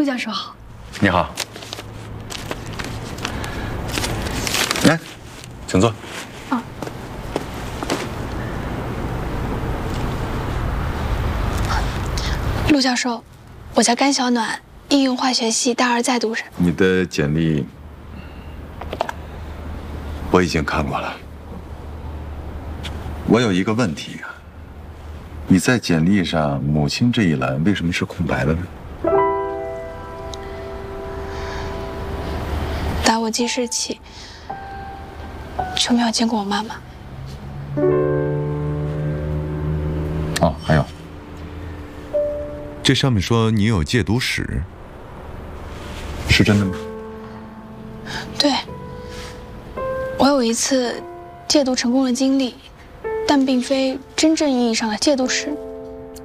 陆教授好。 你好。来，请坐。 啊。陆教授，我叫甘小暖，应用化学系大二在读生。 你的简历我已经看过了。我有一个问题啊，你在简历上母亲这一栏为什么是空白的呢？ 打我记事起，就没有见过我妈妈。 哦，还有， 这上面说你有戒毒史， 是真的吗？ 对，我有一次戒毒成功的经历，但并非真正意义上的戒毒史。